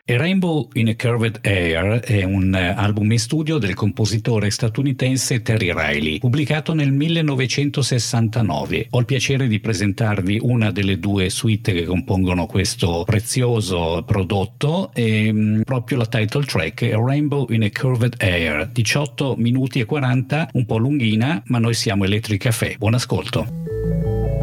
A Rainbow in a Curved Air è un album in studio del compositore statunitense Terry Riley, pubblicato nel 1969. Ho il piacere di presentarvi una delle due suite che compongono questo prezioso prodotto e proprio la title track, A Rainbow in a Curved Air, 18 minuti e 40, un po' lunghina, ma noi siamo Electric Café. Buon ascolto.